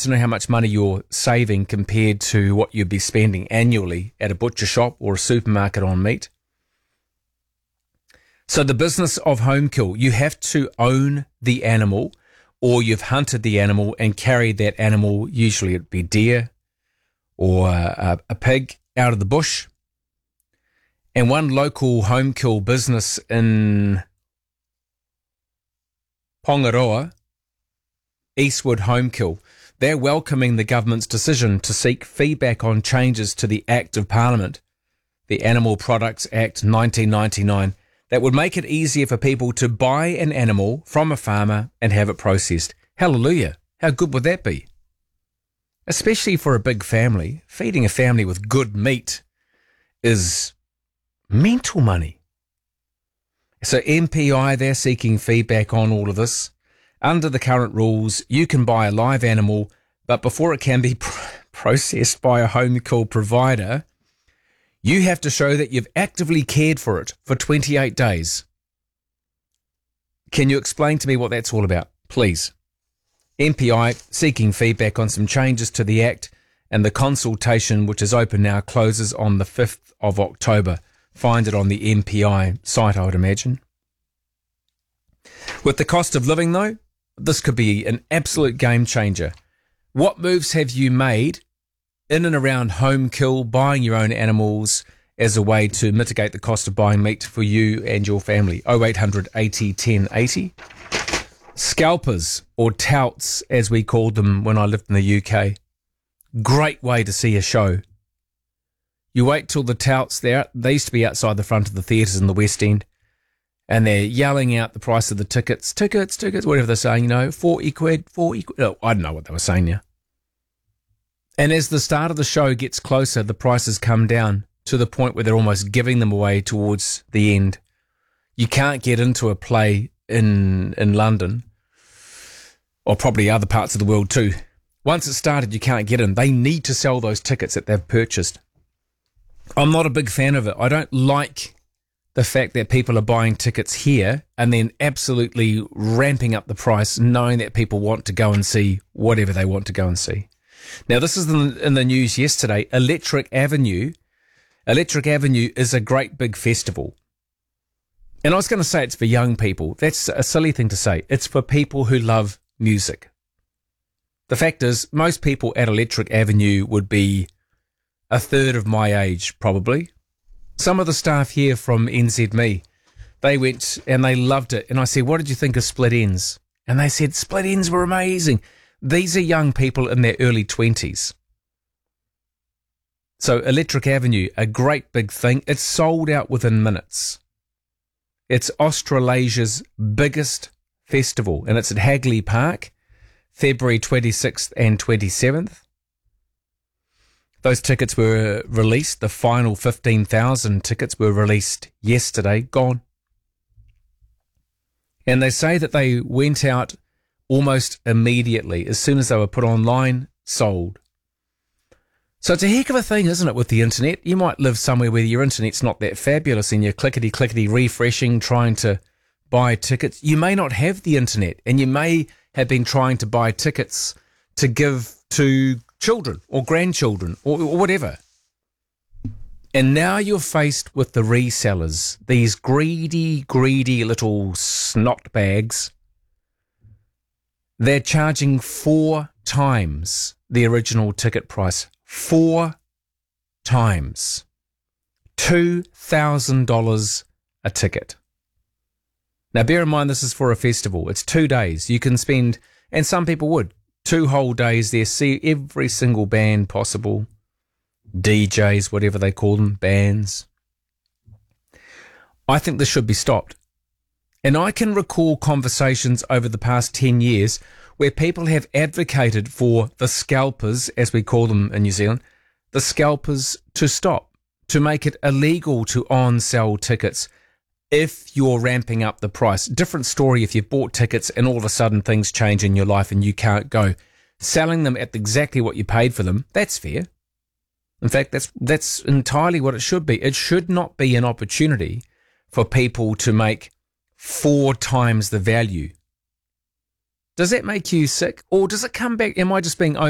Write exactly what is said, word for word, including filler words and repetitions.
to know how much money you're saving compared to what you'd be spending annually at a butcher shop or a supermarket on meat. So the business of home kill, you have to own the animal, or you've hunted the animal and carried that animal, usually it'd be deer or a, a pig, out of the bush. And one local home kill business in Pongaroa, Eastwood Home Kill, they're welcoming the government's decision to seek feedback on changes to the Act of Parliament, the Animal Products Act nineteen ninety-nine, that would make it easier for people to buy an animal from a farmer and have it processed. Hallelujah. How good would that be? Especially for a big family. Feeding a family with good meat is mental money. So M P I, they're seeking feedback on all of this. Under the current rules, you can buy a live animal, but before it can be pr- processed by a home kill provider, you have to show that you've actively cared for it for twenty-eight days. Can you explain to me what that's all about, please? M P I seeking feedback on some changes to the Act, and the consultation, which is open now, closes on the fifth of October. Find it on the M P I site, I would imagine. With the cost of living, though, this could be an absolute game changer. What moves have you made in and around home kill, buying your own animals as a way to mitigate the cost of buying meat for you and your family? oh eight hundred eighty ten eighty. Scalpers, or touts as we called them when I lived in the U K. Great way to see a show. You wait till the touts, there, they used to be outside the front of the theatres in the West End, and they're yelling out the price of the tickets, tickets, tickets, whatever they're saying, you know, forty quid, forty quid. Oh, I don't know what they were saying now. And as the start of the show gets closer, the prices come down to the point where they're almost giving them away towards the end. You can't get into a play in in London, or probably other parts of the world too. Once it's started, you can't get in. They need to sell those tickets that they've purchased. I'm not a big fan of it. I don't like the fact that people are buying tickets here and then absolutely ramping up the price, knowing that people want to go and see whatever they want to go and see. Now, this is in, in the news yesterday. Electric Avenue. Electric Avenue is a great big festival. And I was going to say it's for young people. That's a silly thing to say. It's for people who love music. The fact is, most people at Electric Avenue would be a third of my age, probably. Some of the staff here from N Z M E, they went and they loved it. And I said, what did you think of Split Ends? And they said, Split Ends were amazing. These are young people in their early twenties. So Electric Avenue, a great big thing. It's sold out within minutes. It's Australasia's biggest festival, and it's at Hagley Park, February twenty-sixth and twenty-seventh. Those tickets were released. The final fifteen thousand tickets were released yesterday, gone. And they say that they went out almost immediately. As soon as they were put online, sold. So it's a heck of a thing, isn't it, with the internet? You might live somewhere where your internet's not that fabulous and you're clickety-clickety refreshing, trying to buy tickets. You may not have the internet, and you may have been trying to buy tickets to give to children or grandchildren or, or whatever. And now you're faced with the resellers, these greedy, greedy little snot bags. They're charging four times the original ticket price. Four times. two thousand dollars a ticket. Now, bear in mind, this is for a festival. It's two days. You can spend, and some people would, two whole days there, see every single band possible. D Js, whatever they call them, bands. I think this should be stopped. And I can recall conversations over the past ten years where people have advocated for the scalpers, as we call them in New Zealand, the scalpers to stop, to make it illegal to on-sell tickets if you're ramping up the price. Different story if you've bought tickets and all of a sudden things change in your life and you can't go. Selling them at exactly what you paid for them, that's fair. In fact, that's that's entirely what it should be. It should not be an opportunity for people to make four times the value. Does that make you sick? Or does it come back? Am I just being